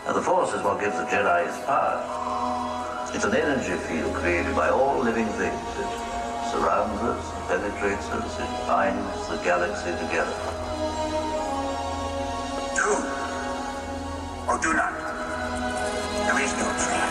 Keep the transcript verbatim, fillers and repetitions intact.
Now, the Force is what gives the Jedi its power. It's an energy field created by all living things. It surrounds us, penetrates us, it binds the galaxy together. Do or do not. There is no choice.